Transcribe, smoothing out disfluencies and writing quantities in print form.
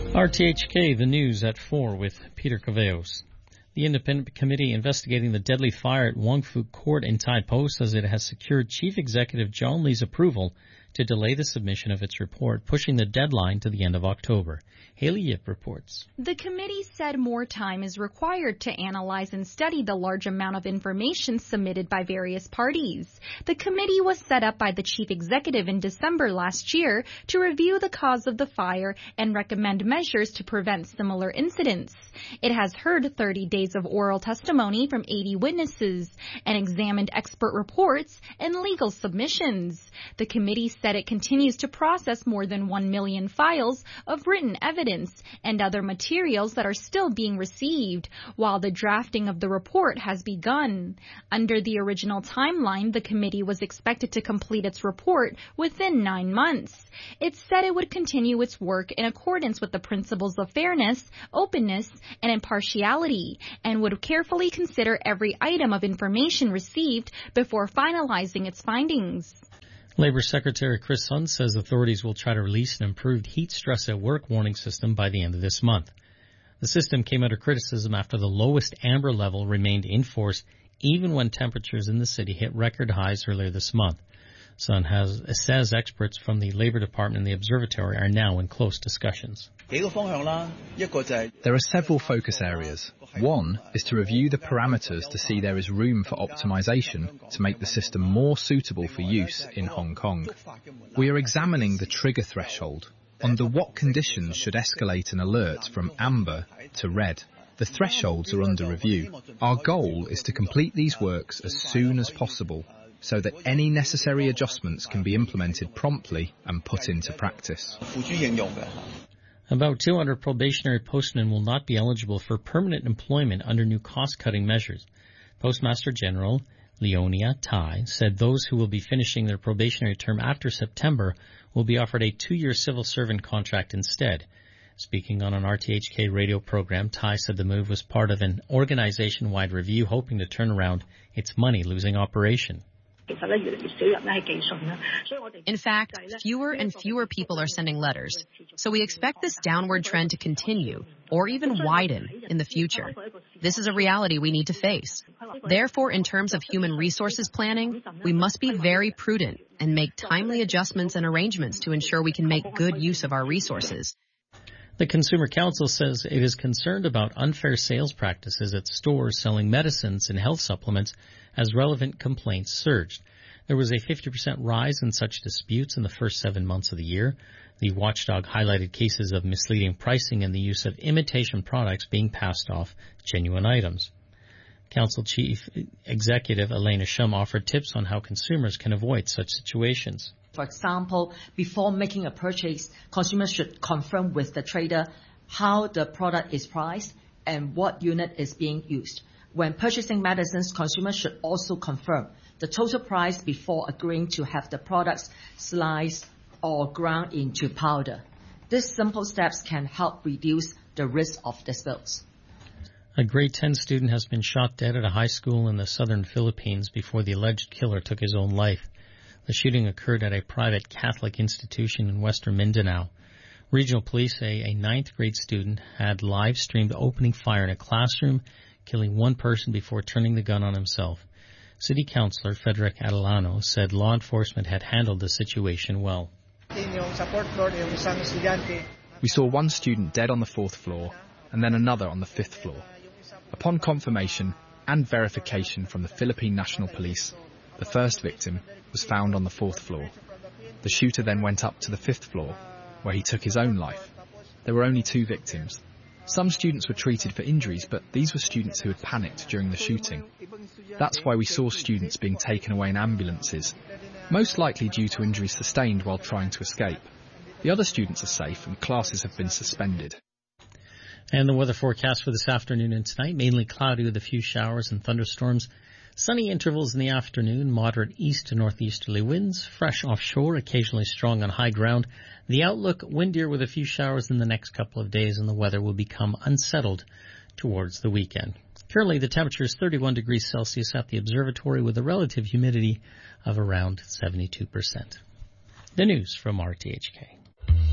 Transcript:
RTHK, the news at 4 with Peter Caveos. The independent committee investigating the deadly fire at Wong Fu Court in Tai Po says it has secured Chief Executive John Lee's approval to delay the submission of its report, pushing the deadline to the end of October. Haley Yip reports. The committee said more time is required to analyze and study the large amount of information submitted by various parties. The committee was set up by the chief executive in December last year to review the cause of the fire and recommend measures to prevent similar incidents. It has heard 30 days of oral testimony from 80 witnesses and examined expert reports and legal submissions. The committee said it continues to process more than 1 million files of written evidence and other materials that are still being received, while the drafting of the report has begun. Under the original timeline, the committee was expected to complete its report within 9 months. It said it would continue its work in accordance with the principles of fairness, openness, and impartiality, and would carefully consider every item of information received before finalizing its findings. Labor Secretary Chris Sun says authorities will try to release an improved heat stress at work warning system by the end of this month. The system came under criticism after the lowest amber level remained in force even when temperatures in the city hit record highs earlier this month. Sun says experts from the Labor Department and the Observatory are now in close discussions. There are several focus areas. One is to review the parameters to see there is room for optimization to make the system more suitable for use in Hong Kong. We are examining the trigger threshold. Under what conditions should escalate an alert from amber to red? The thresholds are under review. Our goal is to complete these works as soon as possible, so that any necessary adjustments can be implemented promptly and put into practice. About 200 probationary postmen will not be eligible for permanent employment under new cost-cutting measures. Postmaster General Leonia Tai said those who will be finishing their probationary term after September will be offered a 2-year civil servant contract instead. Speaking on an RTHK radio program, Tai said the move was part of an organization-wide review hoping to turn around its money-losing operation. In fact, fewer and fewer people are sending letters, so we expect this downward trend to continue or even widen in the future. This is a reality we need to face. Therefore, in terms of human resources planning, we must be very prudent and make timely adjustments and arrangements to ensure we can make good use of our resources. The Consumer Council says it is concerned about unfair sales practices at stores selling medicines and health supplements as relevant complaints surged. There was a 50% rise in such disputes in the first 7 months of the year. The watchdog highlighted cases of misleading pricing and the use of imitation products being passed off genuine items. Council Chief Executive Elena Shum offered tips on how consumers can avoid such situations. For example, before making a purchase, consumers should confirm with the trader how the product is priced and what unit is being used. When purchasing medicines, consumers should also confirm the total price before agreeing to have the products sliced or ground into powder. These simple steps can help reduce the risk of disputes. A grade 10 student has been shot dead at a high school in the southern Philippines before the alleged killer took his own life. The shooting occurred at a private Catholic institution in western Mindanao. Regional police say a 9th grade student had live-streamed opening fire in a classroom, killing one person before turning the gun on himself. City Councillor Frederick Adelano said law enforcement had handled the situation well. We saw one student dead on the 4th floor and then another on the 5th floor. Upon confirmation and verification from the Philippine National Police, the first victim was found on the 4th floor. The shooter then went up to the 5th floor, where he took his own life. There were only 2 victims. Some students were treated for injuries, but these were students who had panicked during the shooting. That's why we saw students being taken away in ambulances, most likely due to injuries sustained while trying to escape. The other students are safe and classes have been suspended. And the weather forecast for this afternoon and tonight, mainly cloudy with a few showers and thunderstorms. Sunny intervals in the afternoon, moderate east to northeasterly winds, fresh offshore, occasionally strong on high ground. The outlook, windier with a few showers in the next couple of days, and the weather will become unsettled towards the weekend. Currently, the temperature is 31 degrees Celsius at the observatory with a relative humidity of around 72%. The news from RTHK.